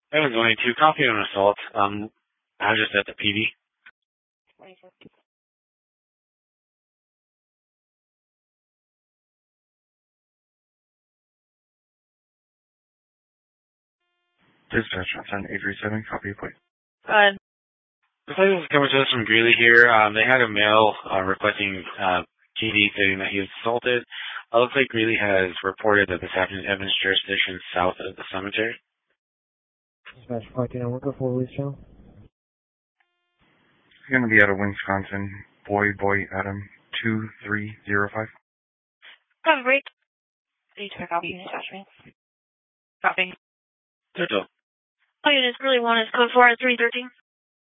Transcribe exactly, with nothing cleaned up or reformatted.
seven twenty-two, copy on assault. Um, I was just at the P D. Dispatch on eight three seven, copy point. Uh, The place is coming to us from Greeley here. Um, they had a mail uh, requesting uh, P D stating that he was assaulted. It looks like Greeley has reported that this happened in Evans jurisdiction south of the cemetery. Dispatch five one, go for release channel. He's going to be out of Wisconsin. Boy, boy, Adam, two three zero five. copy break. Need to copy unit attachment. Copy. Total. All units, really one is code four three thirteen.